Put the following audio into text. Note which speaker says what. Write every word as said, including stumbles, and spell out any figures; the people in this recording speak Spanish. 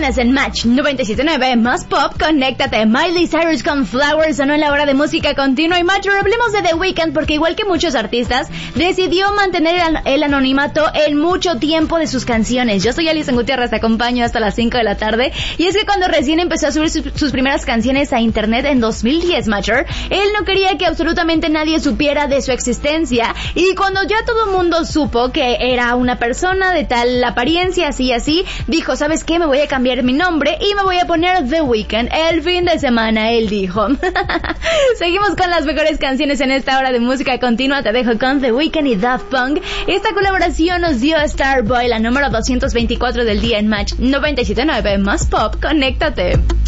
Speaker 1: viernes en Match noventa y siete punto nueve, más pop, conéctate. Miley Cyrus con Flowers sonó en la hora de música continua. Y Match, hablemos de The Weeknd, porque igual que muchos artistas, decidió mantener el, el anonimato en mucho tiempo de sus canciones. Yo soy Alison Gutiérrez, te acompaño hasta las cinco de la tarde. Y es que cuando recién empezó a subir su, sus primeras canciones a internet en dos mil diez, Matcher, él no quería que absolutamente nadie supiera de su existencia. Y cuando ya todo el mundo supo que era una persona de tal apariencia, así y así, dijo, ¿sabes qué? Me voy a cambiar mi nombre y me voy a poner The Weeknd el fin de semana, él dijo. Seguimos con las mejores canciones en esta hora de música continua. Te dejo con The Weeknd y Daft Punk. Esta colaboración nos dio Starboy, la número doscientos veinticuatro del día en Match noventa y siete punto nueve, más pop, conéctate.